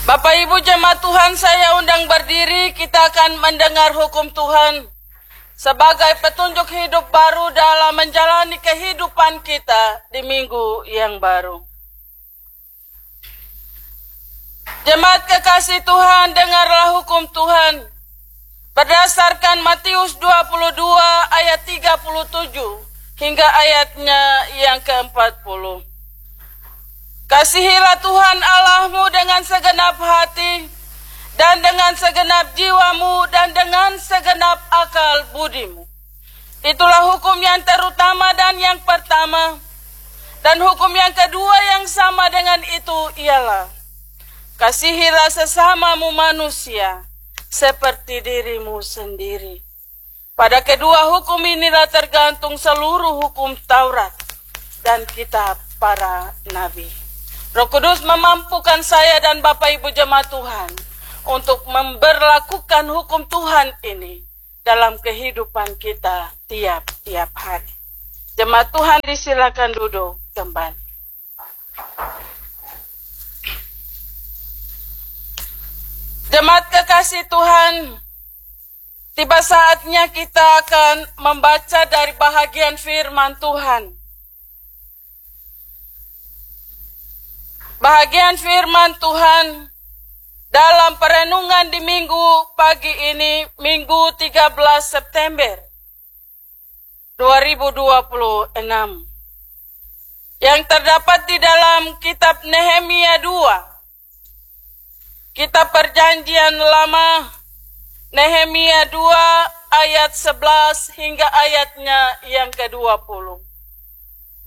Bapak Ibu jemaat Tuhan, saya undang berdiri, kita akan mendengar hukum Tuhan sebagai petunjuk hidup baru dalam menjalani kehidupan kita di minggu yang baru. Jemaat kekasih Tuhan, dengarlah hukum Tuhan berdasarkan Matius 22 ayat 37 hingga ayatnya yang ke-40. Kasihilah Tuhan Allahmu dengan segenap hati, dan dengan segenap jiwamu, dan dengan segenap akal budimu. Itulah hukum yang terutama dan yang pertama. Dan hukum yang kedua yang sama dengan itu ialah, kasihilah sesamamu manusia seperti dirimu sendiri. Pada kedua hukum inilah tergantung seluruh hukum Taurat dan kitab para nabi. Roh Kudus memampukan saya dan Bapak Ibu jemaat Tuhan untuk memberlakukan hukum Tuhan ini dalam kehidupan kita tiap-tiap hari. Jemaat Tuhan disilakan duduk kembali. Jemaat kekasih Tuhan, tiba saatnya kita akan membaca dari bahagian firman Tuhan. Bahagian firman Tuhan dalam perenungan di minggu pagi ini, Minggu 13 September 2026. Yang terdapat di dalam kitab Nehemia 2. Kitab Perjanjian Lama, Nehemia 2 ayat 11 hingga ayatnya yang ke-20.